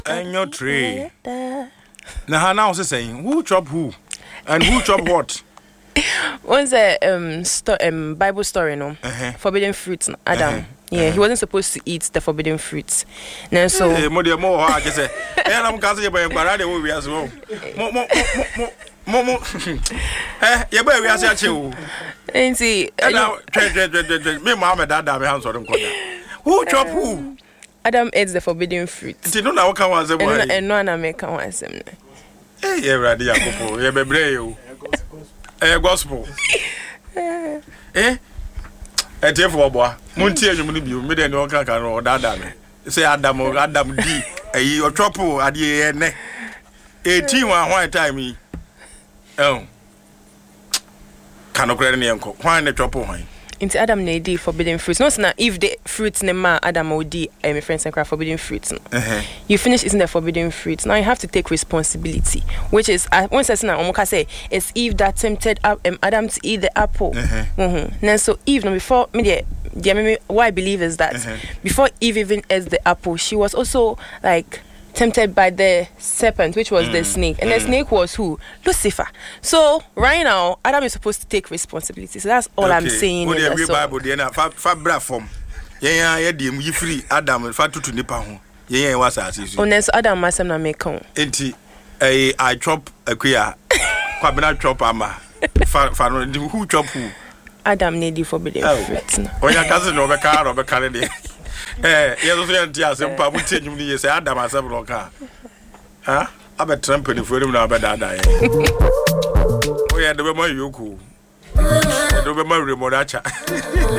and your tree. Now, now, saying who chop who and who chop what? Once a Bible story, no, forbidden fruits. Adam, he wasn't supposed to eat the forbidden fruits. Now, so more, I just say, and I'm casting by Barada will be as well. Momo, you better ask you. And see, me, Mamma, that damn hands on them. Who chop who? Adam eats the forbidden fruits. You don't know what can was and no one make one. Hey, you're ready, you're brave. Gospel. Eh? A table boy. Montier, you made any one can or that. Say Adam or Adam D. A trouble at the end. 18 one time. Oh. Cannot credit any uncle. Why the trouble? Into Adam ne forbidden fruits. No, so now if the fruits ne ma Adam will my friends and cry forbidden fruits. You finish eating the forbidden fruits. Now you have to take responsibility, which is once I say now, say it's Eve that tempted Adam to eat the apple. Now so Eve, no, before me, what I believe is that before Eve even ate the apple, she was also like tempted by the serpent, which was the snake, and the snake was who? Lucifer. So right now, Adam is supposed to take responsibility. So that's all I'm saying. What the Bible, Fabra form. Yeah, you free Adam, Fatu to Nippon. Yeah, what's that? Unless Adam must not make come. Enti, I chop a queer. Quabina chop ama. Who chop who? Adam need forbidden fruits. When your cousin over car over Canada. Yes, and Papa would tell you, say, Adam, I said, car. Huh? I'm a tramping for him now, but I die. Oh, yeah, the woman you cool. The woman remote.